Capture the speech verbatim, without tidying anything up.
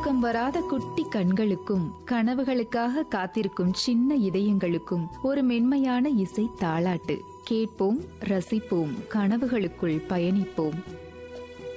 தூக்கம் வராத குட்டி கண்களுக்கும் கனவுகளுக்காக காத்திருக்கும் சின்ன இதயங்களுக்கும் ஒரு மென்மையான இசை தாலாட்டு. கேட்போம், ரசிப்போம், கனவுகளுக்குள் பயணிப்போம்.